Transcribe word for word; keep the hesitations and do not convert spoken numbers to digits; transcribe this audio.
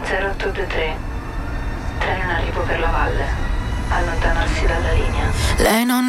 zero otto due tre. Treno in arrivo per la valle. Allontanarsi dalla linea. Lei non